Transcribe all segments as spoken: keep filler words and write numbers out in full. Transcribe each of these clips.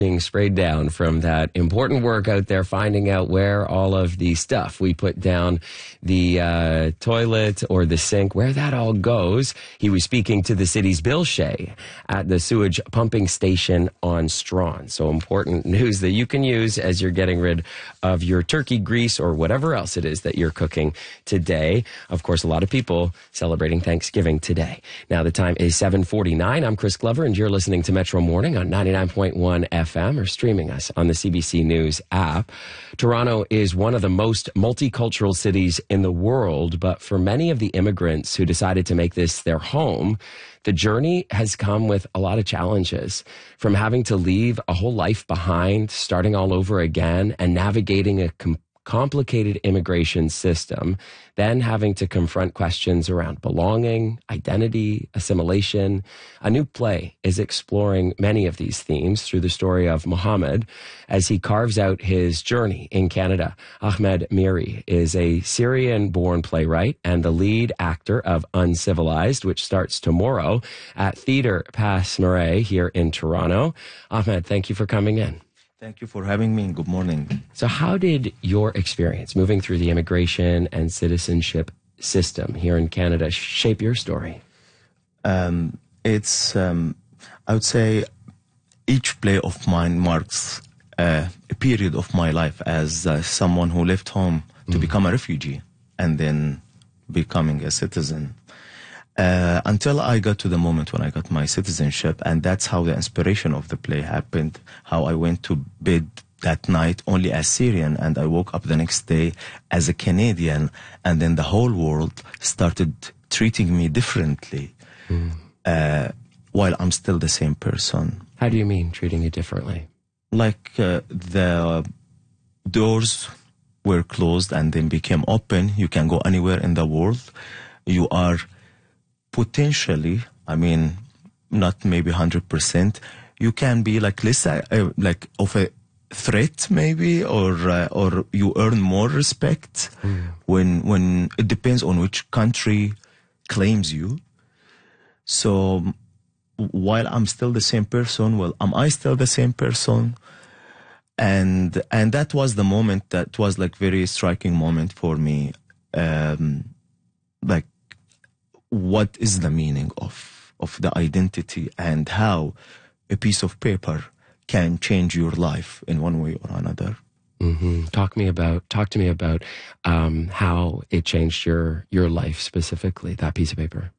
being sprayed down from that important work out there, finding out where all of the stuff we put down the uh, toilet or the sink, where that all goes. He was speaking to the city's Bill Shea at the sewage pumping station on Strawn. So important news that you can use as you're getting rid of your turkey grease or whatever else it is that you're cooking today. Of course, a lot of people celebrating Thanksgiving today. Now the time is seven forty-nine. I'm Chris Glover, and you're listening to Metro Morning on ninety-nine point one F M or streaming us on the C B C News app. Toronto is one of the most multicultural cities in the world, but for many of the immigrants who decided to make this their home, the journey has come with a lot of challenges, from having to leave a whole life behind, starting all over again, and navigating a com- complicated immigration system, then having to confront questions around belonging, identity, assimilation. A new play is exploring many of these themes through the story of Mohammed as he carves out his journey in Canada. Ahmed Miri is a Syrian-born playwright and the lead actor of Uncivilized, which starts tomorrow at Theatre Passe Muraille here in Toronto. Ahmed, thank you for coming in. Thank you for having me. Good morning. So how did your experience moving through the immigration and citizenship system here in Canada shape your story? Um, it's, um, I would say, each play of mine marks uh, a period of my life as uh, someone who left home to mm. become a refugee and then becoming a citizen. Uh, until I got to the moment when I got my citizenship, and that's how the inspiration of the play happened, how I went to bed that night only as Syrian, and I woke up the next day as a Canadian, and then the whole world started treating me differently, mm. uh, while I'm still the same person. How do you mean, treating you differently? Like uh, the doors were closed and then became open. You can go anywhere in the world. You are potentially, I mean, not maybe one hundred percent, you can be like less uh, like of a threat maybe, or uh, or you earn more respect mm. when when it depends on which country claims you. So while I'm still the same person, well, am I still the same person? And and that was the moment that was like very striking moment for me. Um, like, what is the meaning of, of the identity, and how a piece of paper can change your life in one way or another. Mm-hmm. Talk me about, talk to me about um, how it changed your, your life specifically, that piece of paper.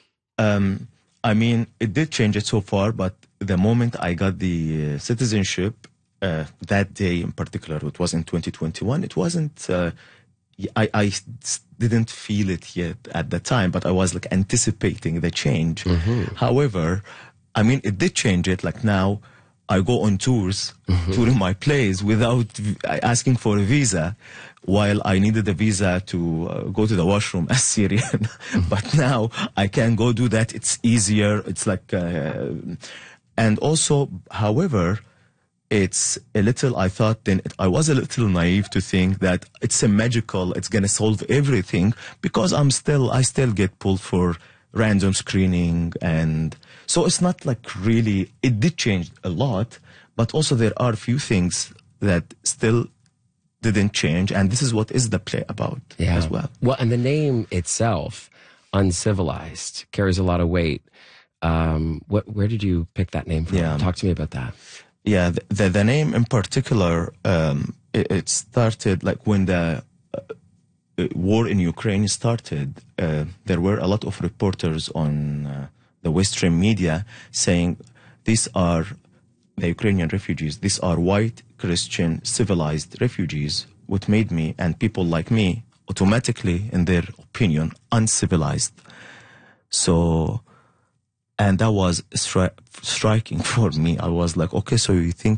Um, I mean, it did change it so far, but the moment I got the uh, citizenship, uh, that day in particular, it was in twenty twenty-one, it wasn't... Uh, I, I didn't feel it yet at the time, but I was like anticipating the change. Mm-hmm. However, I mean, it did change it. Like now, I go on tours, mm-hmm. touring my plays without asking for a visa, while I needed a visa to uh, go to the washroom as Syrian. Mm-hmm. But now I can go do that. It's easier. It's like, uh, and also, however, it's a little, I thought then, I was a little naive to think that it's a magical, it's going to solve everything, because I'm still, I still get pulled for random screening. And so it's not like really, it did change a lot, but also there are a few things that still didn't change. And this is what is the play about yeah. as well. Well, and the name itself, Uncivilized, carries a lot of weight. Um, what, where did you pick that name from? Yeah. Talk to me about that. Yeah, the, the, the name in particular, um, it, it started like when the uh, war in Ukraine started, uh, there were a lot of reporters on uh, the Western media saying, these are the Ukrainian refugees, these are white, Christian, civilized refugees, what made me and people like me automatically, in their opinion, uncivilized. So... And that was stri striking for me. I was like, okay, so you think,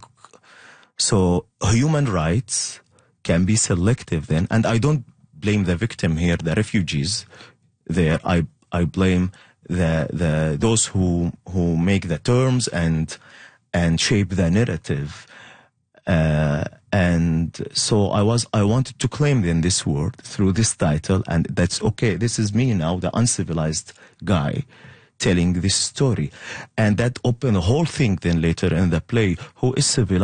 so human rights can be selective then? And I don't blame the victim here, the refugees there. I, I blame the, the, those who, who make the terms and, and shape the narrative. Uh, and so I was, I wanted to claim then this word through this title, and that's okay. This is me now, the uncivilized guy, telling this story. And that opened the whole thing then later in the play, who is civilized.